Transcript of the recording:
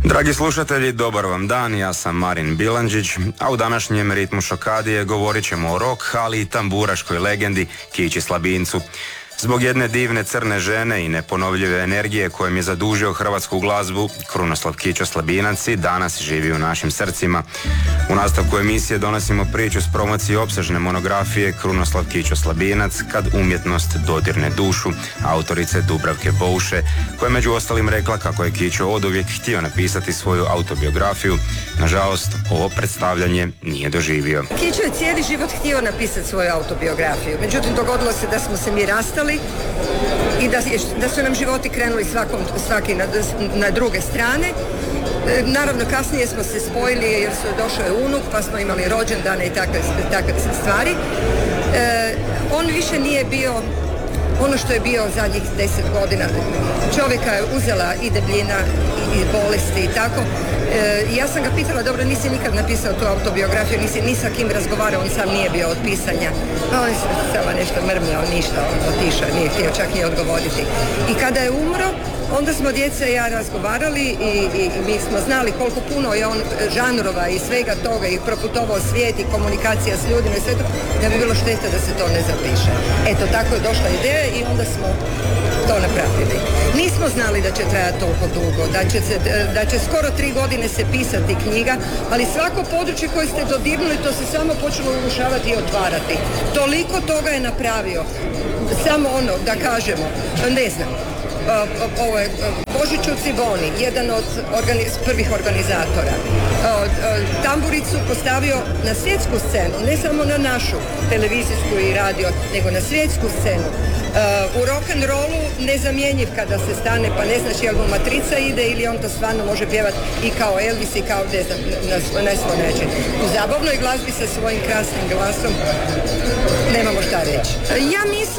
Dragi slušatelji, dobar vam dan, ja sam Marin Bilandžić, a u današnjem Ritmu Šokadije govorit ćemo o rock, ali i tamburaškoj legendi Kići Slabincu. Zbog jedne divne crne žene i neponovljive energije kojom je zadužio hrvatsku glazbu, Krunoslav Kićo Slabinac i danas živi u našim srcima. U nastavku emisije donosimo priču s promocije opsežne monografije Krunoslav Kićo Slabinac, kad umjetnost dodirne dušu, autorice Dubravke Bouše, koja je među ostalim rekla kako je Kićo oduvijek htio napisati svoju autobiografiju. Nažalost, ovo predstavljanje nije doživio. Kićo je cijeli život htio napisati svoju autobiografiju, međutim dogodilo se da smo se mi rastali i da su nam životi krenuli svaki na druge strane. Naravno, kasnije smo se spojili jer došao je unuk, pa smo imali rođendane i takve stvari. On više nije bio ono što je bio zadnjih 10 godina. Čovjeka je uzela i debljina i bolesti i tako. Ja sam ga pitala, dobro, nisi nikad napisao tu autobiografiju, nisi ni sa kim razgovarao, on sam nije bio od pisanja. Pa on je samo nešto mrmljao, ništa, otišao, nije htio čak i odgovoriti. I kada je umro, onda smo djeca i ja razgovarali i mi smo znali koliko puno je on žanrova i svega toga i proputovao svijet i komunikacija s ljudima i sve to, da bi bilo šteta da se to ne zapiše. Eto, tako je došla ideja i onda smo to napravili. Nismo znali da će trajati toliko dugo, da će skoro 3 godine se pisati knjiga, ali svako područje koje ste dodirnuli, to se samo počelo urušavati i otvarati. Toliko toga je napravio. Samo ono, da kažemo, ne znam, ovo je Božiću Ciboni, jedan od prvih organizatora. Tamburicu postavio na svjetsku scenu, ne samo na našu televizijsku i radio, nego na svjetsku scenu. U rock'n'rollu nezamjenjiv kada se stane, pa ne znaš jel mu matrica ide ili on to stvarno može pjevati i kao Elvis i kao ne znam, na svoj način. U zabavnoj glazbi sa svojim krasnim glasom nemamo šta reći. Ja mislim